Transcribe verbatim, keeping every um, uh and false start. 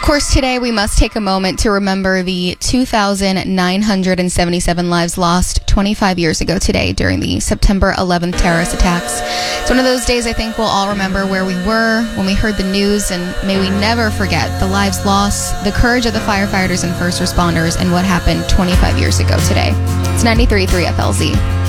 course, today we must take a moment to remember the two thousand nine hundred seventy-seven lives lost twenty-five years ago today during the September eleventh terrorist attacks. It's one of those days I think we'll all remember where we were when we heard the news, and may we never forget the lives lost, the courage of the firefighters and first responders, and what happened twenty-five years ago today. It's ninety-three point three F L Z.